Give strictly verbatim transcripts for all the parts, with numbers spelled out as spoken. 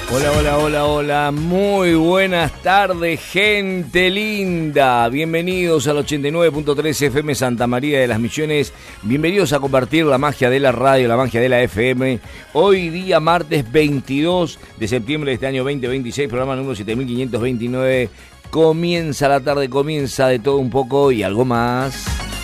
Hola, hola, hola, hola, muy buenas tardes, gente linda. Bienvenidos al ochenta y nueve punto tres F M Santa María de las Misiones. Bienvenidos a compartir la magia de la radio, la magia de la F M. Hoy día martes veintidós de septiembre de este año veinte veintiséis, programa número siete mil quinientos veintinueve. Comienza la tarde, comienza de todo un poco y algo más.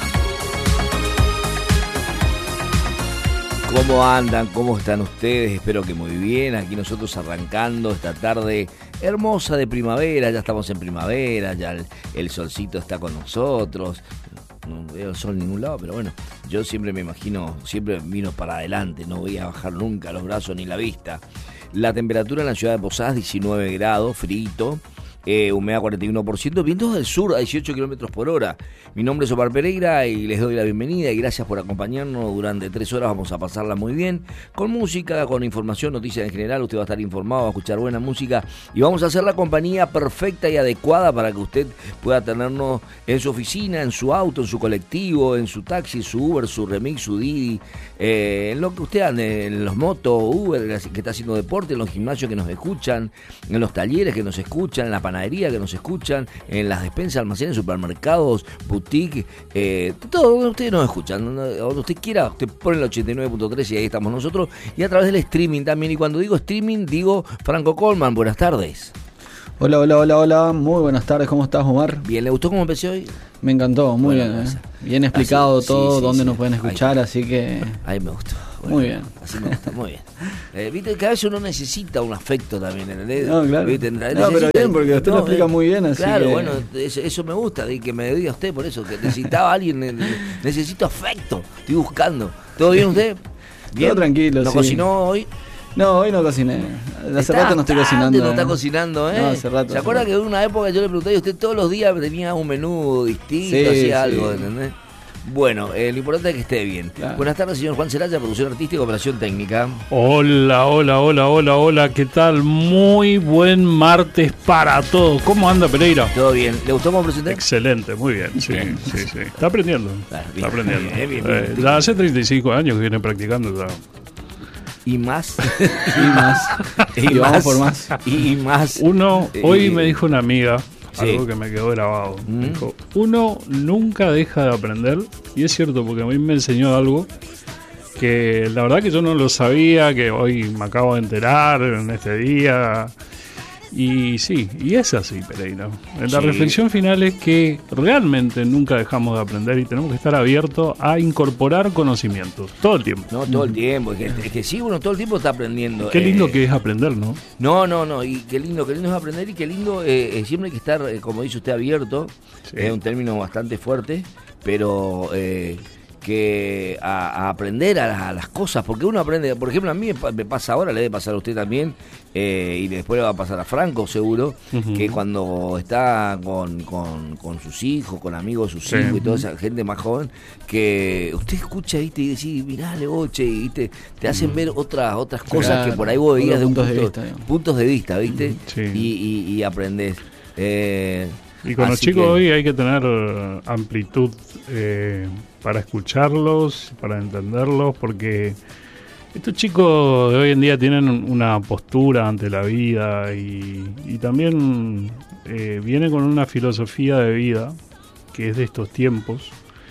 ¿Cómo andan? ¿Cómo están ustedes? Espero que muy bien. Aquí nosotros arrancando esta tarde hermosa de primavera. Ya estamos en primavera, ya el, el solcito está con nosotros. No veo el sol en ningún lado, pero bueno, yo siempre me imagino, siempre vino para adelante. No voy a bajar nunca los brazos ni la vista. La temperatura en la ciudad de Posadas, diecinueve grados, frito. Eh, humedad cuarenta y uno por ciento, vientos del sur a dieciocho kilómetros por hora. Mi nombre es Omar Pereira y les doy la bienvenida y gracias por acompañarnos durante tres horas. Vamos a pasarla muy bien, con música, con información, noticias en general. Usted va a estar informado, va a escuchar buena música y vamos a hacer la compañía perfecta y adecuada para que usted pueda tenernos en su oficina, en su auto, en su colectivo, en su taxi, su Uber, su Remix, su Didi, eh, en lo que usted ande, en los motos, Uber, que está haciendo deporte, en los gimnasios que nos escuchan, en los talleres que nos escuchan, en la panadería que nos escuchan, en las despensas, almacenes, supermercados, boutique, eh, todo donde ustedes nos escuchan, donde usted quiera, usted pone el ochenta y nueve punto tres y ahí estamos nosotros, y a través del streaming también. Y cuando digo streaming, digo Franco Colman. Buenas tardes. Hola, hola, hola, hola, muy buenas tardes, ¿cómo estás, Omar? Bien, ¿le gustó cómo empecé hoy? Me encantó, muy bueno, bien, ¿eh? Bien explicado así, todo, sí, sí, dónde sí. nos pueden escuchar, Ahí, así que... Ahí me gustó. Bueno, muy bien. Así me gusta, muy bien. Eh, Viste que a veces uno necesita un afecto también, ¿entendés? No, claro. ¿Viste? No, Necesita, pero bien, porque usted no, lo explica eh, muy bien, así Claro, que... bueno, eso, eso me gusta, de que me diga usted por eso, que necesitaba a alguien, eh, necesito afecto, estoy buscando. ¿Todo bien usted? Bien. Todo tranquilo, ¿No sí. cocinó hoy? No, hoy no cociné. Hace Está rato no estoy bastante, cocinando. No ¿eh? está cocinando, ¿eh? No, hace rato. ¿Se acuerda que en una época yo le pregunté y usted todos los días tenía un menú distinto, Sí, hacía sí. algo, ¿entendés? Bueno, eh, lo importante es que esté bien. Claro. Buenas tardes, señor Juan Celaya, producción artística, operación técnica. Hola, hola, hola, hola, hola, ¿qué tal? Muy buen martes para todos. ¿Cómo anda, Pereira? Todo bien. ¿Le gustó cómo presenté? Excelente, muy bien, sí, sí, sí. Está aprendiendo, Claro, bien, está aprendiendo. bien, bien, bien. Eh, ya hace treinta y cinco años que viene practicando ya. Y más. Y más. Y vamos por más. Y, y más. Uno, hoy Eh, me dijo una amiga, sí. algo que me quedó grabado. Mm. Me dijo, uno nunca deja de aprender, y es cierto, porque a mí me enseñó algo que la verdad que yo no lo sabía, que hoy me acabo de enterar en este día. Y sí, y es así, Pereira. La Sí. reflexión final es que realmente nunca dejamos de aprender y tenemos que estar abiertos a incorporar conocimientos todo el tiempo. No, todo el tiempo. Es que, es que sí, uno todo el tiempo está aprendiendo. Qué lindo eh, que es aprender, ¿no? No, no, no. Y qué lindo, qué lindo es aprender y qué lindo. Eh, eh, siempre hay que estar, eh, como dice usted, abierto. Sí. Es un término bastante fuerte, pero eh, que a, a aprender a las, a las cosas. Porque uno aprende, por ejemplo, a mí me, pa- me pasa ahora, le debe pasar a usted también, eh, y después le va a pasar a Franco, seguro, Ujú. que cuando está con, con, con sus hijos, con amigos de sus Sí. hijos y toda esa gente más joven, que usted escucha, ¿viste? Y decís, mirá, Legoche, y ¿viste? Te hacen ver otras otras cosas Claro, que por ahí vos veías de un puntos de punto- vista, digamos. puntos de vista, ¿viste? Sí. Y, y, y aprendés. Eh, Y con los así chicos que- hoy hay que tener eh, amplitud eh, para escucharlos, para entenderlos, porque estos chicos de hoy en día tienen un- una postura ante la vida y, y también eh, vienen con una filosofía de vida que es de estos tiempos.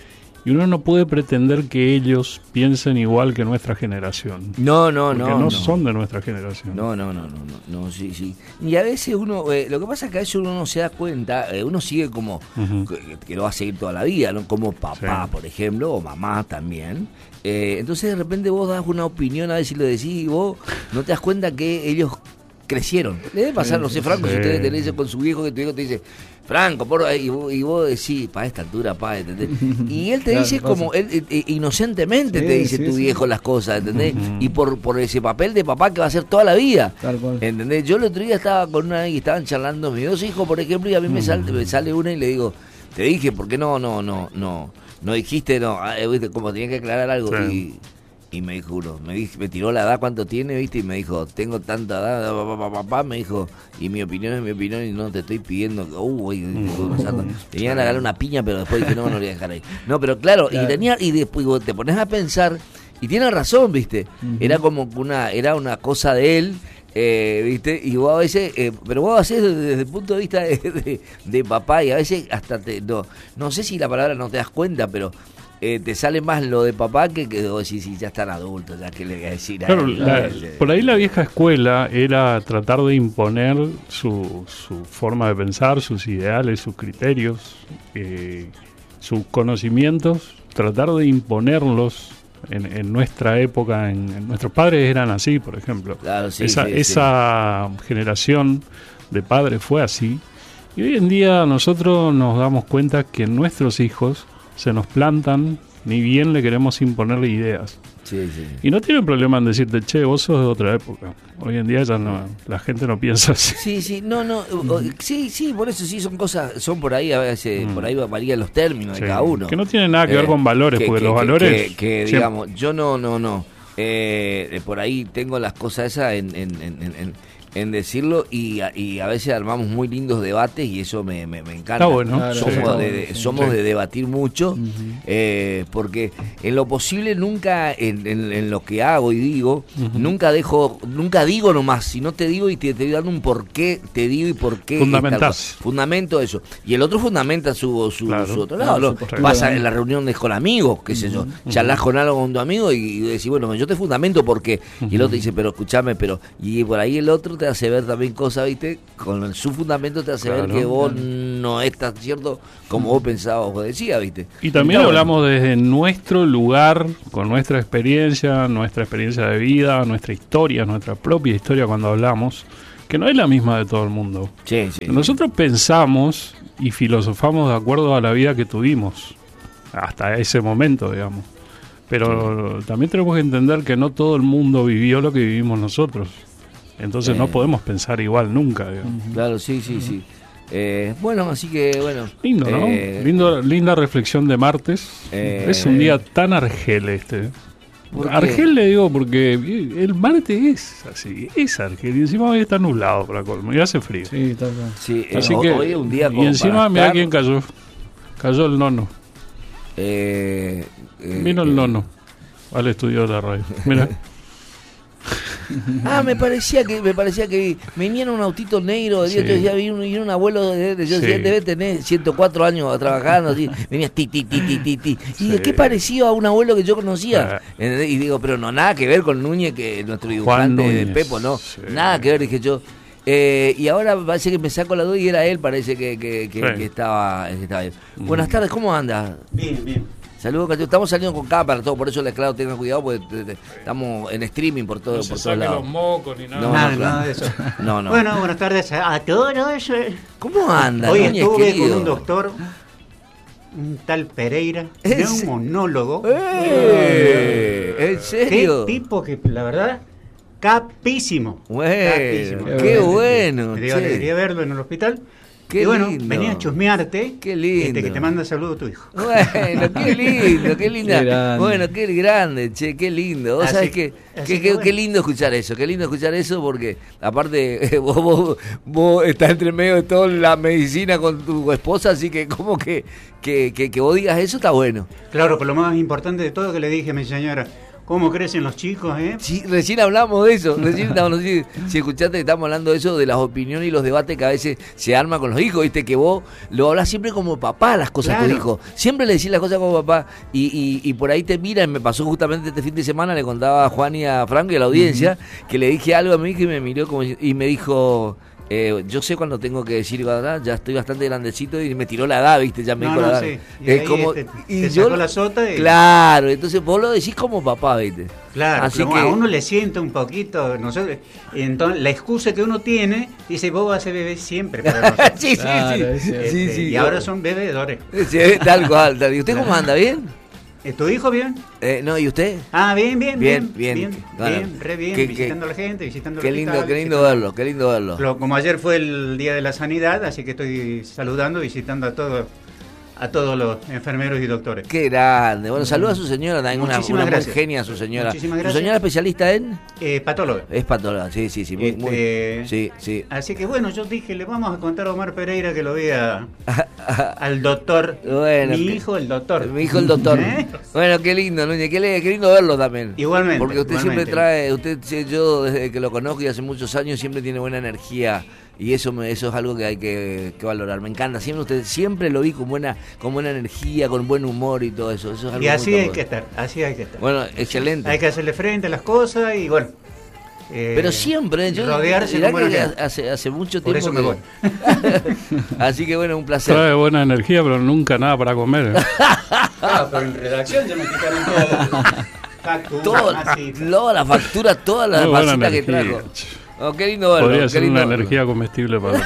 Y uno no puede pretender que ellos piensen igual que nuestra generación. No, no, Porque no. no, no. son de nuestra generación. No, no, no, no, no, no, sí, sí. Y a veces uno, eh, lo que pasa es que a veces uno no se da cuenta, eh, uno sigue como, Ujú. que, que lo va a seguir toda la vida, ¿no? Como papá, Sí. por ejemplo, o mamá también. Eh, entonces de repente vos das una opinión, a ver si lo decís, y vos no te das cuenta que ellos crecieron. Le debe pasar, no sé, Franco, Sí. si usted te dice con su viejo, que tu viejo te dice, Franco, por ahí, y vos, y vos decís, para esta altura, pa, ¿entendés? Y él te Claro, dice pasa. como, él, eh, eh, inocentemente Sí, te dice sí, tu sí. viejo las cosas, ¿entendés? Ujú. Y por, por ese papel de papá que va a ser toda la vida. Tal cual. ¿Entendés? Yo el otro día estaba con una y estaban charlando mis dos hijos, por ejemplo, y a mí me sale, me sale una y le digo, te dije, ¿por qué no, no, no, no, no dijiste, no, ah, eh, viste, como tenía que aclarar algo? Sí. Y, y me dijo uno, me, dije, me tiró la edad, ¿cuánto tiene, viste? Y me dijo, tengo tanta edad, papá, papá, papá, me dijo, y mi opinión es mi opinión y no te estoy pidiendo, uh, y, tenía que darle una piña, pero después dije, no, no lo voy a dejar ahí. No, pero claro, Claro. y tenía, y después vos te pones a pensar, y tiene razón, viste, Ujú. era como una, era una cosa de él, Eh, ¿viste? Y vos a veces, eh, pero vos haces desde, desde el punto de vista de, de, de papá y a veces hasta te, no, no sé si la palabra no te das cuenta, pero eh, te sale más lo de papá que que vos decís, sí, ya están adultos, ya que le voy a decir a Claro, él, la- ¿no? por ahí la vieja escuela era tratar de imponer su, su forma de pensar, sus ideales, sus criterios, eh, sus conocimientos, tratar de imponerlos en, en nuestra época. En, en nuestros padres eran así, por ejemplo. Claro, sí, esa sí, esa generación de padres fue así. Y hoy en día nosotros nos damos cuenta que nuestros hijos se nos plantan, ni bien le queremos imponerle ideas. Sí, sí. Y no tienen problema en decirte, che, vos sos de otra época. Hoy en día ya no, la gente no piensa así. Sí, sí, no, no, o- sí, sí, por eso sí son cosas, son por ahí a veces, Mm. por ahí varían los términos Sí, de cada uno. que no tiene nada que ver Eh, con valores, que- porque que- los que- valores... que, que, siempre- digamos, yo no, no, no, eh, por ahí tengo las cosas esas en, en, en, en- en- en decirlo y a, y a veces armamos muy lindos debates y eso me, me, me encanta. Está bueno. Claro, Somos, sí. de, de- Sí. somos Sí. de debatir mucho, Ujú. eh, porque en lo posible nunca, en, en- en lo que hago y digo, Ujú. nunca dejo, nunca digo nomás, si no te digo y te, te voy dando un por qué, te digo y por qué. Fundamentás. tal cosa. Fundamento eso. Y el otro fundamenta su, su, Claro. su otro Claro, lado. su Lo- postura. pasa en las reuniones con amigos, qué sé yo. Charlas con algo con tu amigo y, y decís, bueno, yo te fundamento porque. Y el otro dice, pero escúchame, pero. Y por ahí el otro te hace ver también cosas, ¿viste? Con el- su fundamento te hace Claro. ver que vos no es tan cierto como vos pensabas o decías, ¿viste? Y también Está bueno. hablamos desde nuestro lugar, con nuestra experiencia, nuestra experiencia de vida, nuestra historia, nuestra propia historia cuando hablamos, que no es la misma de todo el mundo. Sí, sí. Nosotros pensamos y filosofamos de acuerdo a la vida que tuvimos, hasta ese momento, digamos. Pero también tenemos que entender que no todo el mundo vivió lo que vivimos nosotros. Entonces Eh. no podemos pensar igual nunca, digamos. Claro, sí, sí, sí. Eh, bueno, así que, bueno. Lindo, ¿no? eh, Lindo, linda reflexión de martes. Eh, es un día tan argel este. ¿Por qué? Argel le digo porque el martes es así, es argel. Y encima hoy está nublado para colmo y hace frío. Sí, tal cual. Sí, eh, Así ho- que, hoy es un día como y encima para mira estar, quién cayó. Cayó el nono. eh, eh, Vino el eh, nono al estudio de la radio. Mira. Ah, me parecía que me parecía que venía en un autito negro, Sí. yo decía, vi un, vi un abuelo de, de- yo Sí. decía, debe tener ciento cuatro años trabajando, así, venía ti ti ti ti ti ti. Y Sí. de qué parecido a un abuelo que yo conocía. Ah. ¿Entendés? Y digo, pero no nada que ver con Núñez, que nuestro dibujante de Núñez, Pepo, no, sí. nada que ver, dije yo. Eh, y ahora parece que me saco la duda y era él, parece que, que, que, Sí. que estaba, que estaba ahí. Buenas tardes, ¿cómo anda? Bien, bien. Saludos, Cacho. Estamos saliendo con cámara, todo, por eso les claro, tengan cuidado, porque te- te- estamos en streaming por todo, No por se todos saque lados. los mocos ni nada. No, nada, no, claro. nada de eso. No, no. Bueno, buenas tardes a todos. ¿Cómo anda, Hoy Núñez, estuve querido? con un doctor, un tal Pereira, ¿Es- neumonólogo. ¡Eh! ¿En Qué serio? tipo que, la verdad, capísimo. Bueno, Capísimo. qué bueno, Me dio che. alegría verlo en el hospital. Qué y bueno, lindo. venía a chusmearte. Qué lindo. este, que te manda saludos tu hijo. Bueno, qué lindo, qué linda. Qué grande. Bueno, qué grande, che, qué lindo. Vos Así- sabés que, así que- que que- bueno. qué lindo escuchar eso, qué lindo escuchar eso porque aparte vos, vos, vos estás entre medio de toda la medicina con tu esposa, así que como que, que, que, que vos digas eso está bueno. Claro, pero lo más importante de todo que le dije a mi señora, ¿cómo crecen los chicos, eh? Sí, recién hablamos de eso, recién estábamos, no sé si, si escuchaste que estamos hablando de eso, de las opiniones y los debates que a veces se arman con los hijos, viste, que vos lo hablas siempre como papá, las cosas a tu Claro. hijo, siempre le decís las cosas como papá, y, y, y por ahí te miran, me pasó justamente este fin de semana, le contaba a Juan y a Franco y a la audiencia, que le dije algo a mi hijo y me miró como, y me dijo... Eh, yo sé cuando tengo que decir verdad, ya estoy bastante grandecito y me tiró la edad, viste, ya me No, dijo no, la edad. sí. Y Es ahí, como, este, y te yo, sacó la sota y- claro, entonces vos lo decís como papá, viste. Claro, Así pero que- a uno le siente un poquito, nosotros, entonces la excusa que uno tiene, dice, vos vas a ser bebé siempre para nosotros. sí, sí, Claro, sí. es cierto. Sí, Este, sí. y ahora son bebedores. Sí, tal cual, tal. ¿Y usted cómo anda? ¿Bien? ¿Tu hijo bien? Eh, no, ¿y usted? Ah, bien, bien, Bien, bien. bien. Bien, Bueno, bien, re bien, qué- visitando qué- a la gente, visitando Qué el lindo, hospital, qué lindo visitando- verlo, qué lindo verlo. Lo- como ayer fue el Día de la Sanidad, así que estoy saludando, visitando a todos a todos los enfermeros y doctores. Qué grande. Bueno, saluda a su señora, también una, Muchísimas una muy gracias. genia su señora. Muchísimas ¿Su gracias. señora especialista en? Eh, patólogo. Es patóloga, sí, sí, sí. Muy, Este, muy- sí, sí. Así que bueno, yo dije, le vamos a contar a Omar Pereira que lo vea al doctor. Bueno, mi que- hijo, el doctor. Mi hijo el doctor. ¿Eh? Bueno, qué lindo, Núñez, qué, le- qué lindo verlo también. Igualmente. Porque usted igualmente. siempre trae, usted, sí, yo desde que lo conozco y hace muchos años siempre tiene buena energía y eso me, eso es algo que hay que, que valorar. Me encanta, siempre usted siempre lo vi con buena, con buena energía, con buen humor y todo eso. Eso es algo Y así muy hay capaz. que estar, así hay que estar. Bueno, excelente. Hay que hacerle frente a las cosas y bueno. eh, Pero siempre, yo rodearse mirá con buena que gente. hace, hace mucho Por tiempo eso me voy. que- Así que bueno, un placer. Trae buena energía, pero nunca nada para comer. ¿eh? Ah, pero en redacción ya me quitaron todo. Factura, Toda, masita. toda la factura, toda la Muy buena masita que energía, trajo. che. Oh, qué lindo verlo. Podría qué ser lindo una verlo. energía comestible para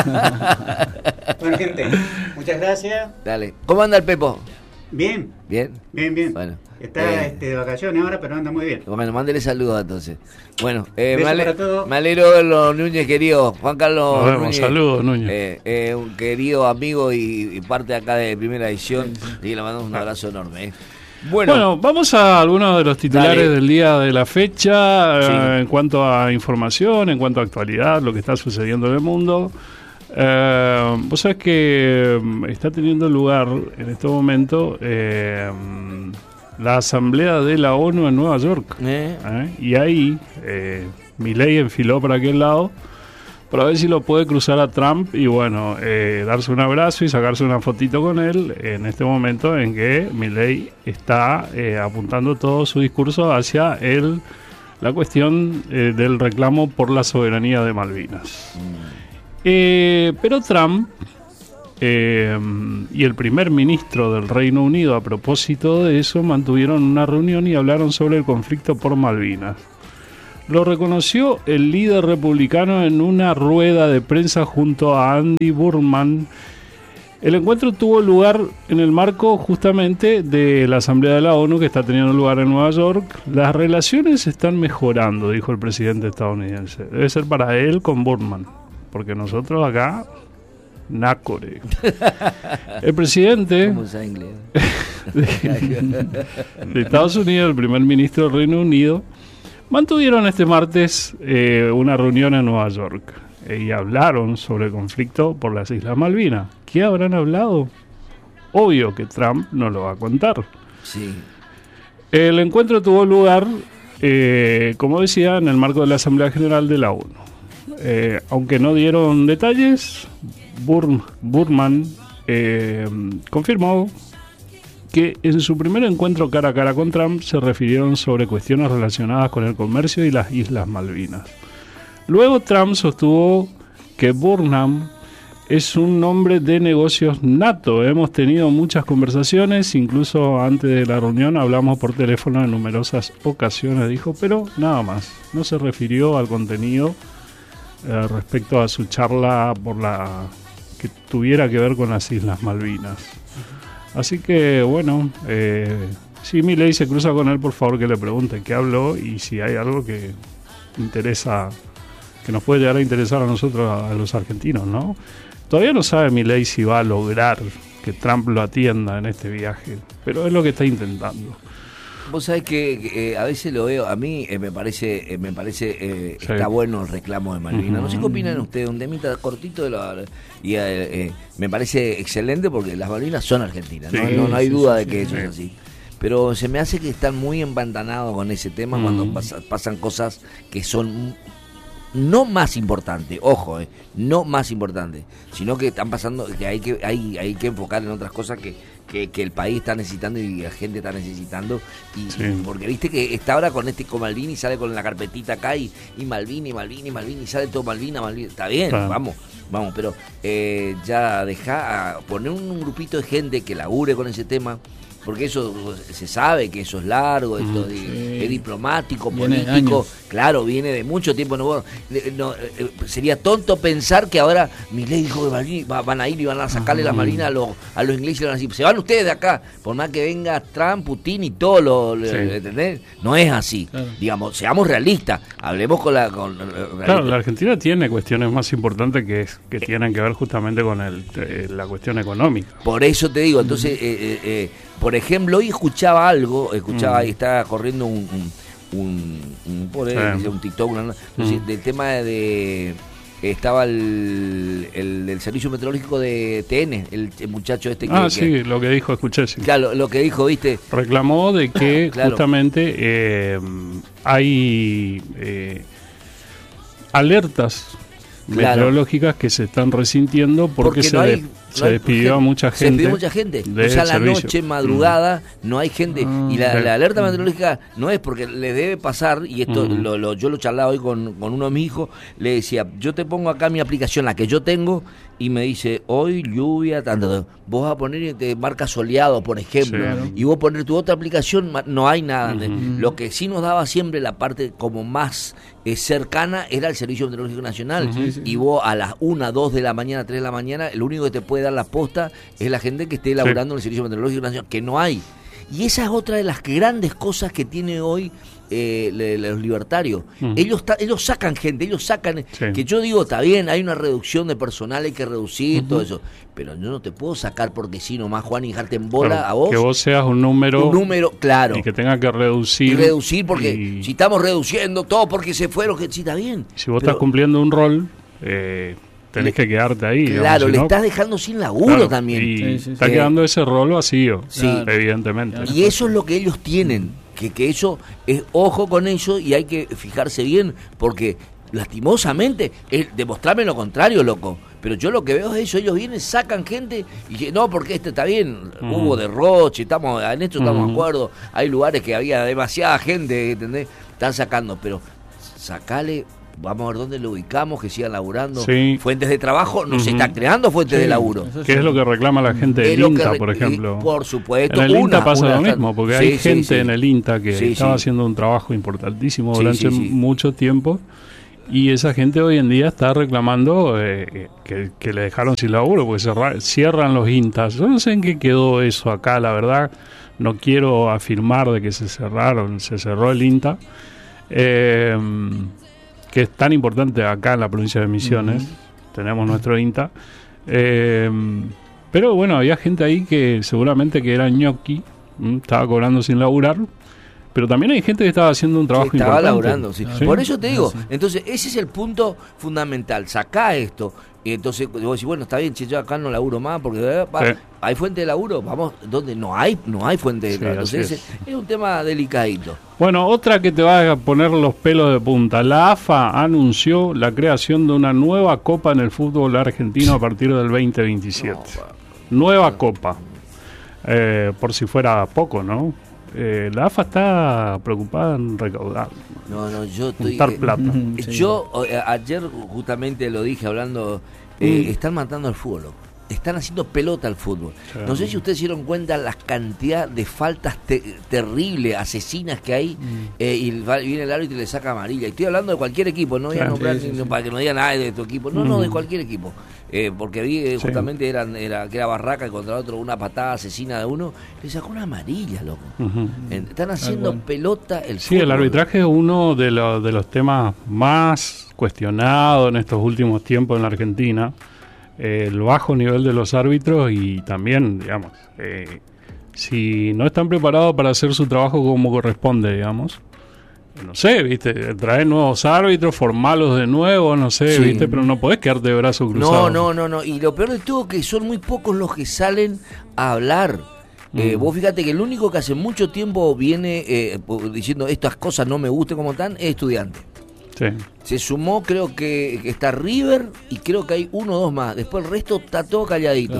los Bueno, gente, muchas gracias. Dale. ¿Cómo anda el Pepo? Bien, ¿Bien? bien, bien. Bueno, Está eh. este, de vacaciones ahora, pero anda muy bien. Bueno, mándele saludos entonces. Bueno, eh, Beso me, ale- para todos. me alegro de verlo, Núñez, querido. Juan Carlos Nos vemos, Núñez. saludos, Núñez. Eh, eh, un querido amigo y, y parte acá de Primera Edición. Y le mandamos un abrazo enorme. eh. Bueno, Bueno, vamos a algunos de los titulares Dale. del día de la fecha, Sí. eh, en cuanto a información, en cuanto a actualidad, lo que está sucediendo en el mundo. Eh, vos sabés que mm, está teniendo lugar en este momento eh, mm, la Asamblea de la ONU en Nueva York. eh, ¿eh? Y ahí eh, Milei enfiló para aquel lado para ver si lo puede cruzar a Trump y bueno, eh, darse un abrazo y sacarse una fotito con él en este momento en que Milei está eh, apuntando todo su discurso hacia el, la cuestión eh, del reclamo por la soberanía de Malvinas. Eh, pero Trump eh, y el primer ministro del Reino Unido, a propósito de eso, mantuvieron una reunión y hablaron sobre el conflicto por Malvinas. Lo reconoció el líder republicano en una rueda de prensa junto a Andy Burman. El encuentro tuvo lugar en el marco justamente de la Asamblea de la ONU que está teniendo lugar en Nueva York. Las relaciones están mejorando, dijo el presidente estadounidense. Debe ser para él con Burman, porque nosotros acá, nácore. El presidente ¿cómo sabe inglés? de Estados Unidos, el primer ministro del Reino Unido, mantuvieron este martes eh, una reunión en Nueva York eh, y hablaron sobre el conflicto por las Islas Malvinas. ¿Qué habrán hablado? Obvio que Trump no lo va a contar. Sí. El encuentro tuvo lugar, eh, como decía, en el marco de la Asamblea General de la ONU. Eh, aunque no dieron detalles, Burm, Burman eh, confirmó que en su primer encuentro cara a cara con Trump se refirieron sobre cuestiones relacionadas con el comercio y las Islas Malvinas. Luego Trump sostuvo que Burnham es un hombre de negocios nato. Hemos tenido muchas conversaciones, incluso antes de la reunión hablamos por teléfono en numerosas ocasiones, dijo, pero nada más. No se refirió al contenido eh, respecto a su charla por la que tuviera que ver con las Islas Malvinas. Así que, bueno, eh, si Milei se cruza con él, por favor que le pregunte qué habló y si hay algo que interesa, que nos puede llegar a interesar a nosotros, a, a los argentinos, ¿no? Todavía no sabe Milei si va a lograr que Trump lo atienda en este viaje, pero es lo que está intentando. Vos sabés que, que, eh, a veces lo veo, a mí eh, me parece, eh, me parece eh, Sí. está bueno el reclamo de Malvinas. No sé qué Ujú. opinan ustedes, un temita cortito de la, y eh, eh, me parece excelente porque las Malvinas son argentinas, ¿no? Sí, no, no hay sí, duda sí, de que sí, eso sí. es así. Pero se me hace que están muy empantanados con ese tema cuando Mm. pasa- pasan cosas que son no más importantes, ojo, eh, no más importantes, sino que están pasando, que hay que hay, hay que enfocar en otras cosas que, que, que el país está necesitando y la gente está necesitando. Y, Sí. porque viste que está ahora con este con Malvini, sale con la carpetita acá y, y Malvini, Malvini, Malvini, sale todo Malvina, Malvini. Está bien, Claro. vamos, vamos, pero eh, ya deja a poner un, un grupito de gente que labure con ese tema. porque eso se sabe que eso es largo, esto Mm, es, sí. es diplomático, Viene de político, años. claro, viene de mucho tiempo. No, bueno, no, eh, sería tonto pensar que ahora Milei dijo que van a ir- va- van a ir y van a sacarle la marina a los, a los ingleses y van a decir, se van ustedes de acá, por más que venga Trump, Putin y todo lo, lo- Sí. ¿entendés? No es así. Claro. Digamos, seamos realistas, hablemos con la... Con, Claro, la Argentina tiene cuestiones más importantes que, es- que tienen que ver justamente con el, eh, la cuestión económica. Por eso te digo, entonces, eh, eh, eh, por ejemplo, hoy escuchaba algo, escuchaba, Mm. ahí estaba corriendo un, un, un, un, por ahí, Sí. un TikTok, una- no sé, Mm. del tema de... Estaba el, el del servicio meteorológico de T N, el, el muchacho este que... Ah, que- sí, lo que dijo, escuché, sí. Claro, lo que dijo, viste, Reclamó de que Claro. justamente eh, hay eh, alertas Claro. meteorológicas que se están resintiendo porque, porque se, no de- hay... se no hay despidió a gente, mucha Se gente. despidió mucha gente. del O sea, la servicio. noche, madrugada, no hay gente. Ah. Y la, Sí. la alerta meteorológica no es porque le debe pasar, y esto Ujú. lo, lo- yo lo charlaba hoy con, con uno de mis hijos, le decía, yo te pongo acá mi aplicación, la que yo tengo, y me dice, hoy lluvia, tanto. Vos vas a poner y te marca soleado, por ejemplo, Sí. Claro. y vos poner tu otra aplicación, ma- no hay nada. Ujú. Lo que sí nos daba siempre la parte como más eh, cercana era el Servicio Meteorológico Nacional. Ujú. Y vos a las una, dos de la mañana, tres de la mañana, el único que te puede dar la posta es la gente que esté laburando en el Servicio Meteorológico Nacional, que no hay. Y esa es otra de las grandes cosas que tiene hoy eh, le- le- los libertarios. Ujú. Ellos ta- ellos sacan gente, ellos sacan... Sí. Que yo digo, está bien, hay una reducción de personal, hay que reducir, Ujú. todo eso. Pero yo no te puedo sacar porque si nomás, Juan, y dejarte en bola Claro, a vos. que vos seas un número, un número, claro. y que tenga que reducir. Y reducir porque y si estamos reduciendo todo porque se fueron, que sí, está bien. si vos Pero- estás cumpliendo un rol, eh, tenés Le- que quedarte ahí. digamos, Claro, si le no, estás dejando sin laburo claro, también. Y Sí, sí, está sí. quedando ese rol vacío, Sí. evidentemente. Claro. Y eso es lo que ellos tienen, que, que eso es ojo con eso y hay que fijarse bien, porque lastimosamente, es demostrarme lo contrario, loco. Pero yo lo que veo es eso, ellos vienen, sacan gente y que no, porque este está bien, Ujú. hubo derroche, estamos, en esto estamos de Ujú. acuerdo, hay lugares que había demasiada gente, ¿entendés? Están sacando, pero sacale, vamos a ver dónde lo ubicamos, que sigan laburando. Sí. Fuentes de trabajo, no se Ujú. están creando fuentes Sí, de laburo. eso ¿Qué sí. es lo que reclama la gente Es del lo que INTA, re- por ejemplo? y, por supuesto. En el una, INTA pasa una lo tan- mismo, porque Sí, hay sí, gente sí. en el INTA que Sí, estaba sí. haciendo un trabajo importantísimo Sí, durante sí, sí. mucho tiempo, y esa gente hoy en día está reclamando eh, que, que le dejaron sin laburo, porque cerra- cierran los INTAs. Yo no sé en qué quedó eso acá, la verdad. No quiero afirmar de que se cerraron, se cerró el INTA, eh, que es tan importante acá en la provincia de Misiones. Tenemos nuestro INTA. Eh, pero bueno, había gente ahí que seguramente que era ñoqui, ¿m? Estaba cobrando sin laburar. Pero también hay gente que estaba haciendo un trabajo Sí, estaba importante. laburando, sí. Sí. Por eso te digo, Ah, sí. entonces ese es el punto fundamental, sacá esto. Y entonces vos decís, bueno, está bien, che, yo acá no laburo más porque eh, pa, Sí. hay fuente de laburo, vamos, donde no hay, no hay fuente de Sí, laburo. Entonces así ese es un tema delicadito. Bueno, otra que te va a poner los pelos de punta. La A F A anunció la creación de una nueva copa en el fútbol argentino a partir del veinte veintisiete. No, pa. Nueva copa. Eh, por si fuera poco, ¿no? Eh, la A F A está preocupada en recaudar, No, no, yo estoy... juntar eh, plata. Ujú, sí. Yo eh, ayer justamente lo dije hablando, eh, Mm. están matando al fútbol, loco. Están haciendo pelota al fútbol. Sí. No sé si ustedes se dieron cuenta la cantidad de faltas te- terribles, asesinas que hay, eh, y va- viene el árbitro y le saca amarilla. Y estoy hablando de cualquier equipo, no voy a Sí, nombrar sí, sí, ni- sí. para que no digan nada de tu equipo, no, no, de Ujú. cualquier equipo. Eh, porque vi eh, Sí. justamente eran, era, que era Barraca y contra otro una patada asesina de uno, le sacó una amarilla, loco. Ujú. Eh, Están haciendo cual. pelota el Sí, el fútbol. arbitraje es uno de, los de los temas más cuestionados en estos últimos tiempos en la Argentina. Eh, el bajo nivel de los árbitros y también, digamos, eh, si no están preparados para hacer su trabajo como corresponde, digamos. No sé, viste, traer nuevos árbitros, formarlos de nuevo, no sé, Sí. viste, pero no podés quedarte de brazos No, cruzados. no, no, no. Y lo peor de todo que son muy pocos los que salen a hablar. Eh, Mm. vos fíjate que el único que hace mucho tiempo viene eh, po- diciendo estas cosas no me gustan como están es Estudiante. Sí. Se sumó, creo que, que está River y creo que hay uno o dos más. Después el resto está todo calladito. Claro.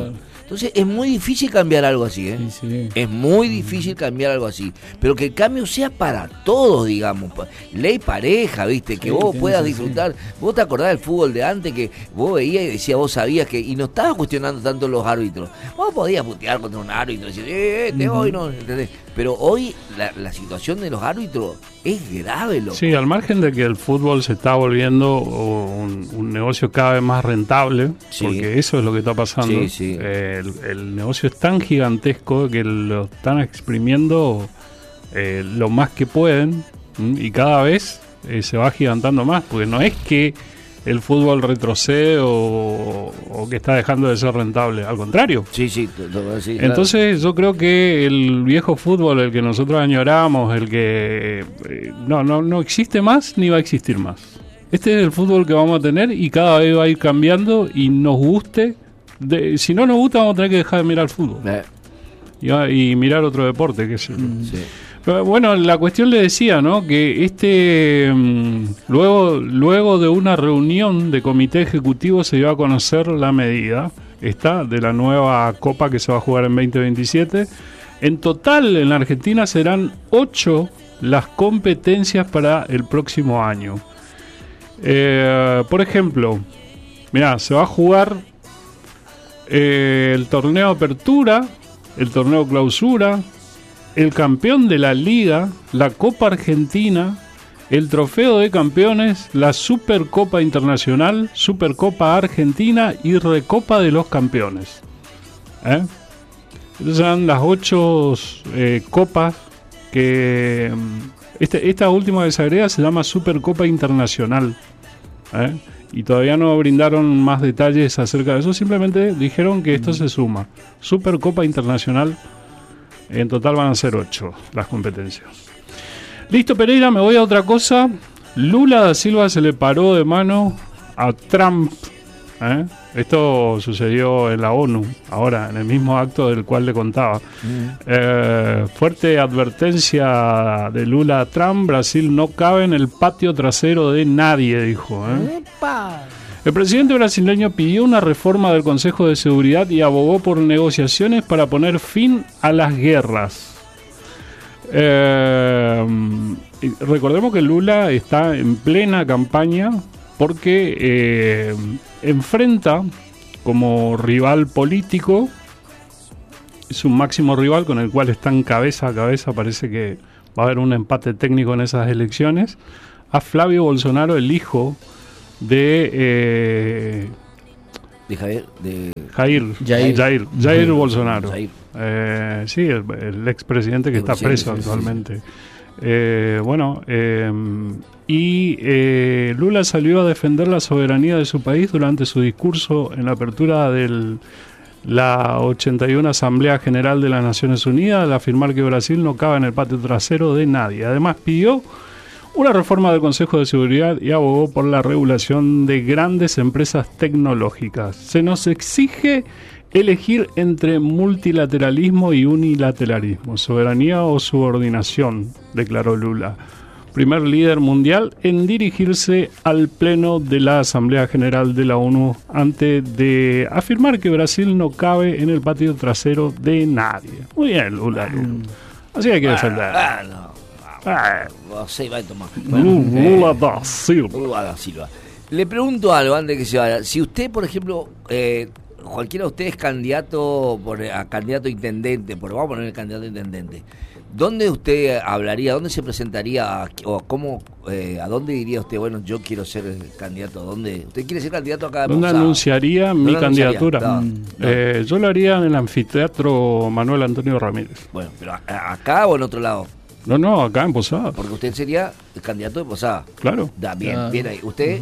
Entonces es muy difícil cambiar algo así, ¿eh? Sí, sí. Es muy difícil cambiar algo así. Pero que el cambio sea para todos, digamos. Ley pareja, ¿viste? Que Sí, vos tiene puedas que ser disfrutar. Vos te acordás del fútbol de antes que vos veías y decías, vos sabías que... Y no estabas cuestionando tanto los árbitros. Vos podías putear contra un árbitro y decir, eh, este Ujú. hoy no, ¿entendés? Pero hoy la, la situación de los árbitros es grave, loco. Sí, al margen de que el fútbol se está volviendo un, un negocio cada vez más rentable, Sí. porque eso es lo que está pasando. Sí, sí. Eh, el, el negocio es tan gigantesco que lo están exprimiendo eh, lo más que pueden, ¿m? Y cada vez eh, se va gigantando más, porque no es que el fútbol retrocede o, o que está dejando de ser rentable, al contrario. Sí, sí. t- t- sí, claro. Entonces yo creo que el viejo fútbol, el que nosotros añoramos, el que eh, no, no, no existe más ni va a existir más. Este es el fútbol que vamos a tener y cada vez va a ir cambiando y nos guste. De, si no nos gusta vamos a tener que dejar de mirar fútbol Eh, y, va- y mirar otro deporte, qué sé yo. sí. Pero bueno, la cuestión le decía, ¿no? Que este mm, luego luego de una reunión de comité ejecutivo se dio a conocer la medida esta de la nueva Copa que se va a jugar en veinte veintisiete. En total en la Argentina serán ocho las competencias para el próximo año. Eh, por ejemplo, mirá, se va a jugar eh, el torneo Apertura, el torneo Clausura, el campeón de la Liga, la Copa Argentina, el Trofeo de Campeones, la Supercopa Internacional, Supercopa Argentina y Recopa de los Campeones. ¿Eh? Esas son las ocho eh, copas que... Este, esta última que se agrega se llama Supercopa Internacional. ¿Eh? Y todavía no brindaron más detalles acerca de eso, simplemente dijeron que esto se suma. Supercopa Internacional. En total van a ser ocho las competencias. Listo, Pereira, me voy a otra cosa. Lula da Silva se le paró de mano a Trump. ¿Eh? Esto sucedió en la ONU, ahora, en el mismo acto del cual le contaba. Mm. Eh, fuerte advertencia de Lula a Trump. Brasil no cabe en el patio trasero de nadie, dijo. ¿eh? El presidente brasileño pidió una reforma del Consejo de Seguridad y abogó por negociaciones para poner fin a las guerras. Eh, recordemos que Lula está en plena campaña porque eh, enfrenta como rival político, es un máximo rival con el cual están cabeza a cabeza, parece que va a haber un empate técnico en esas elecciones, a Flavio Bolsonaro, el hijo de eh, De Javier, de... Jair, Jair. Jair, Jair Bolsonaro. Jair. Eh, sí, el, el expresidente que El está presidente, preso sí, sí, actualmente. Eh, bueno, eh, y eh, Lula salió a defender la soberanía de su país durante su discurso en la apertura de la ochenta y una Asamblea General de las Naciones Unidas, al afirmar que Brasil no cabe en el patio trasero de nadie. Además pidió una reforma del Consejo de Seguridad y abogó por la regulación de grandes empresas tecnológicas. Se nos exige elegir entre multilateralismo y unilateralismo, soberanía o subordinación, declaró Lula, primer líder mundial en dirigirse al pleno de la Asamblea General de la ONU antes de afirmar que Brasil no cabe en el patio trasero de nadie. Muy bien, Lula. Lula. Así hay que defender. Ah, no. Ah, No sé, va a tomar. Lula da Silva. Lula da Silva. Le pregunto algo antes de que se vaya. Si usted, por ejemplo, eh, cualquiera de ustedes es candidato por, a candidato a intendente, por, vamos a poner el candidato a intendente, ¿dónde usted hablaría, dónde se presentaría, o cómo, eh, a dónde diría usted, bueno, yo quiero ser candidato, dónde? ¿Usted quiere ser candidato acá? ¿Dónde Posada? anunciaría mi ¿Dónde anunciaría? candidatura? No, Mm. no. Eh, yo lo haría en el anfiteatro Manuel Antonio Ramírez. Bueno, pero a- a- acá o en otro lado, No, no, acá en Posada. porque usted sería el candidato de Posada. Claro. Da, bien, Claro. bien ahí. ¿Usted?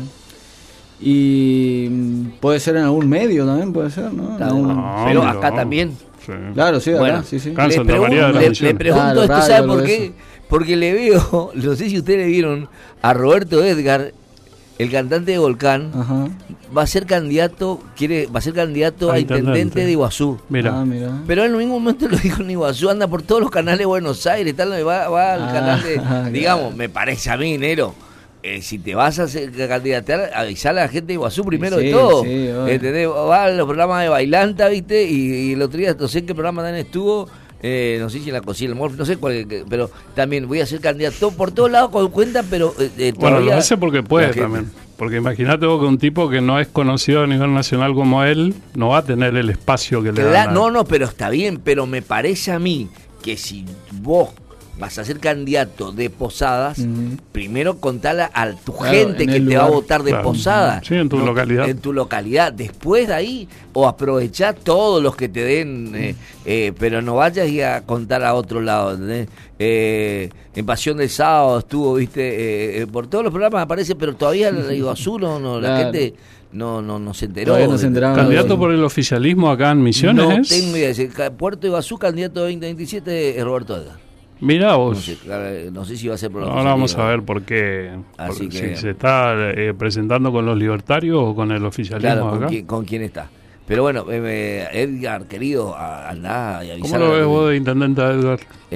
Y mm, puede ser en algún medio también, puede ser, ¿no? En Está algún- bien. No, Pero no. acá también. Sí. Claro, sí, acá, Bueno, sí, sí. acá en Le Santa pregunto, María de la le, Misión. le pregunto Claro, esto, radio, ¿sabe algo por de qué? eso. Porque le veo, no sé si ustedes le vieron a Roberto Edgar, el cantante de Volcán, Ajá. va a ser candidato, quiere, va a ser candidato A a intendente, intendente. de Iguazú. Mira, Ah, mira. Pero en ningún momento lo dijo en Iguazú, anda por todos los canales de Buenos Aires, tal, va, va al Ah, canal de, claro. digamos, me parece a mí, Nero. eh, si te vas a hacer, a candidatear, avisar a la gente de Iguazú primero Sí, de todo. sí, obvio. ¿Entendés? Va a los programas de Bailanta, ¿viste? Y, y el otro día, no sé en qué programa también estuvo, eh, no sé si en la cocina, el Morph, no sé cuál, que- pero también voy a ser candidato por todos lados con cuenta, pero eh, eh, Bueno, todavía lo hace porque puede la gente- también. Porque imagínate vos que un tipo que no es conocido a nivel nacional como él, no va a tener el espacio que le Cla- dan. a- no, no, pero está bien, pero me parece a mí que si vos vas a ser candidato de Posadas, Ujú. primero contala a tu Claro, gente en que el te va a lugar. votar de Claro. Posadas. Sí, en tu localidad. En tu localidad. Después de ahí, o aprovechar todos los que te den, eh, eh, pero no vayas y a contar a otro lado. ¿Entendés? Eh, en Pasión del Sábado estuvo, viste, eh, eh, por todos los programas aparece, pero todavía la Iguazú no, no, la Claro. gente no, no, no se enteró. Todavía no se enteraron. ¿Candidato por el oficialismo acá en Misiones? No es? tengo idea. Ese ca- Puerto Iguazú, candidato veinte veintisiete, es Roberto Edgar. Mirá No vos. sé, claro, no sé si va a ser por la Ahora vamos oficialidad. a ver por qué. Así por- que- Si se está eh, presentando con los libertarios o con el oficialismo Claro, con acá. quién, con quién está. Pero bueno, eh, eh, Edgar, querido, a- andá y ¿Cómo avisar. lo ves vos de intendente a Edgar?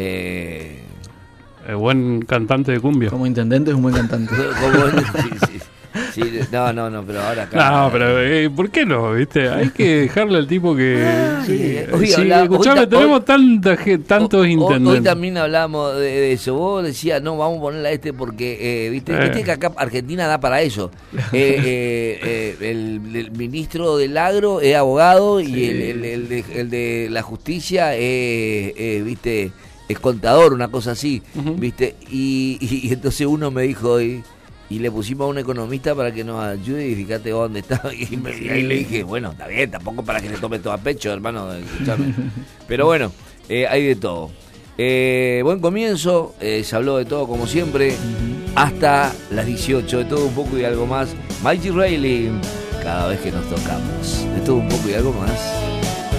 Eh, Eh, buen cantante de cumbia. Como intendente es un buen cantante. como- sí, sí, sí, no, no, no, pero ahora acá. No, pero eh, ¿por qué no? ¿Viste? Hay que dejarle al tipo que. sí, eh, hoy sí, hablaba- escuchame, hoy ta- tenemos hoy- tanta, ge- tantos Hoy- intendentes. Hoy también hablamos de, de eso. Vos decías, no, vamos a ponerle a este porque, eh, ¿viste? Eh. Viste que acá Argentina da para eso. Eh, eh, eh, el, el ministro del agro es abogado y el, el- el de, el de la justicia es, eh, ¿viste? Es contador, una cosa así, Ujú. ¿viste? Y, y- y entonces uno me dijo hoy, y le pusimos a un economista para que nos ayude y fíjate vos dónde está. Y, me- y ahí le dije, bueno, está bien, tampoco para que se tome todo a pecho, hermano, escuchame. Pero bueno, eh, hay de todo. Eh, buen comienzo, eh, se habló de todo como siempre, hasta las dieciocho, de todo un poco y algo más. Mighty Rayleigh, cada vez que nos tocamos, de todo un poco y algo más.